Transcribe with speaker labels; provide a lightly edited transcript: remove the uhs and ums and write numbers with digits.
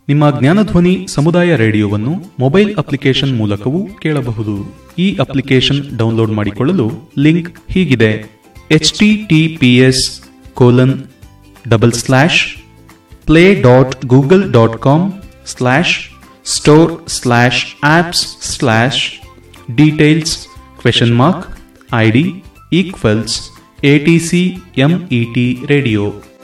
Speaker 1: ನಿಮ್ಮ ಜ್ಞಾನಧ್ವನಿ ಸಮುದಾಯ ರೇಡಿಯೋವನ್ನು mobile application ಮೂಲಕವೂ ಕೇಳಬಹುದು. ಈ ಅಪ್ಲಿಕೇಶನ್ ಡೌನ್ಲೋಡ್ ಮಾಡಿಕೊಳ್ಳಲು ಲಿಂಕ್ ಹೀಗಿದೆ: https://play.google.com/store/apps/details ?ID =ATCMET radio.